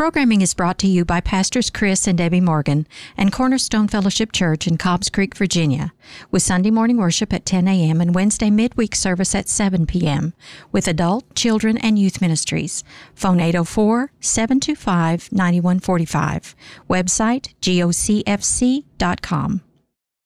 programming is brought to you by Pastors Chris and Debbie Morgan and Cornerstone Fellowship Church in Cobbs Creek, Virginia, with Sunday morning worship at 10 a.m. and Wednesday midweek service at 7 p.m. with adult, children, and youth ministries. Phone 804-725-9145. Website, gocfc.com.